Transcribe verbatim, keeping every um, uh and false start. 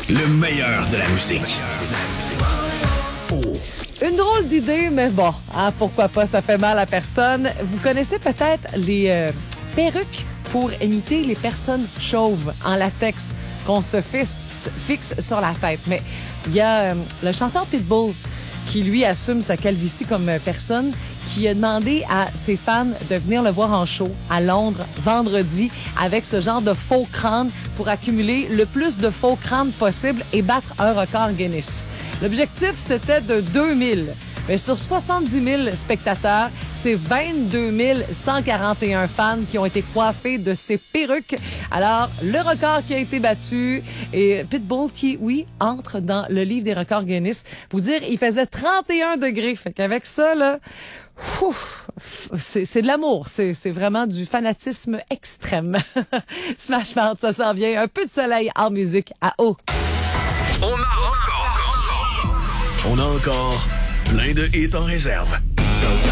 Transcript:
Le meilleur de la musique. Oh. Une drôle d'idée, mais bon, hein, pourquoi pas, ça fait mal à personne. Vous connaissez peut-être les euh, perruques pour imiter les personnes chauves en latex qu'on se fixe, fixe sur la tête. Mais il y a euh, le chanteur Pitbull qui, lui, assume sa calvitie comme euh, personne, qui a demandé à ses fans de venir le voir en show à Londres vendredi avec ce genre de faux crâne pour accumuler le plus de faux crânes possible et battre un record Guinness. L'objectif, c'était de deux mille. Mais sur soixante-dix mille spectateurs, c'est vingt-deux mille cent quarante et un fans qui ont été coiffés de ces perruques. Alors, le record qui a été battu et Pitbull qui, oui, entre dans le livre des records Guinness. Pour dire, il faisait trente et un degrés. Fait qu'avec ça, là, ouf, c'est, c'est de l'amour. C'est, c'est vraiment du fanatisme extrême. Smash Mouth, ça s'en vient. Un peu de soleil en musique à eau. On a encore, on a encore plein de hits en réserve.